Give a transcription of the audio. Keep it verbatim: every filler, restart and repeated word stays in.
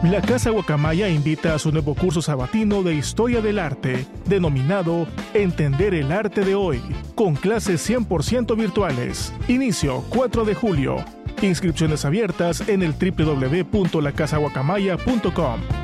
La Casa Guacamaya invita a su nuevo curso sabatino de Historia del Arte, denominado Entender el Arte de Hoy, con clases cien por ciento virtuales. Inicio cuatro de julio. Inscripciones abiertas en el doble u doble u doble u punto la casa guacamaya punto com.